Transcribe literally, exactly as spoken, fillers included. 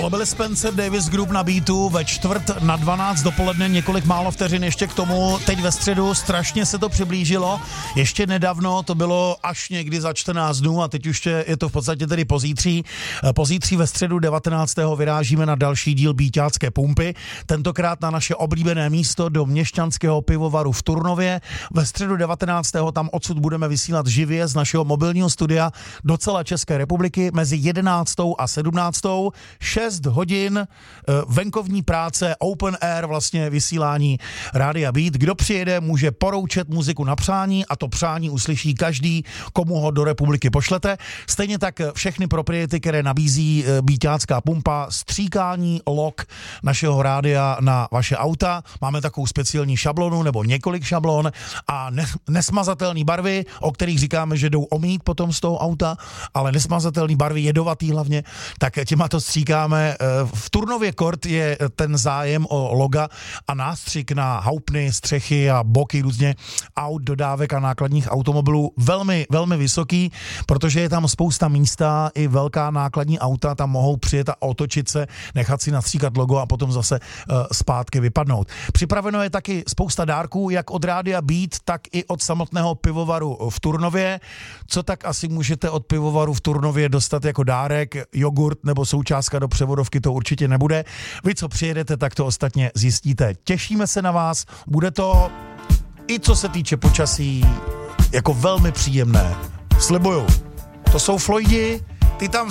To byl Spencer Davis Group na beatu ve čtvrt na dvanáct dopoledne, několik málo vteřin ještě k tomu. Teď ve středu strašně se to přiblížilo. Ještě nedávno to bylo až někdy za čtrnáct dnů a teď už je to v podstatě tedy pozítří. Pozítří ve středu devatenáctého vyrážíme na další díl Bíťácké pumpy. Tentokrát na naše oblíbené místo do Měšťanského pivovaru v Turnově. Ve středu devatenáctého tam odsud budeme vysílat živě z našeho mobilního studia do celé České republiky mezi jedenáctou a sedmnáctou šest hodin venkovní práce, open air, vlastně vysílání Rádia Beat. Kdo přijede, může poroučet muziku na přání a to přání uslyší každý, komu ho do republiky pošlete. Stejně tak všechny propriety, které nabízí Bíťácká pumpa, stříkání log našeho rádia na vaše auta. Máme takovou speciální šablonu nebo několik šablon a ne- nesmazatelné barvy, o kterých říkáme, že jdou omít potom z toho auta, ale nesmazatelné barvy, jedovatý hlavně, tak těma to stříkáme. V Turnově Kort je ten zájem o loga a nástřik na houpny, střechy a boky různě aut, dodávek a nákladních automobilů velmi, velmi vysoký, protože je tam spousta místa, i velká nákladní auta tam mohou přijet a otočit se, nechat si nastříkat logo a potom zase uh, zpátky vypadnout. Připraveno je taky spousta dárků, jak od Rádia Beat, tak i od samotného pivovaru v Turnově. Co tak asi můžete od pivovaru v Turnově dostat jako dárek? Jogurt nebo součástka do převodovky to určitě nebude. Vy, co přijedete, tak to ostatně zjistíte. Těšíme se na vás, bude to i co se týče počasí jako velmi příjemné. Slibuju. To jsou Floydi, ty tam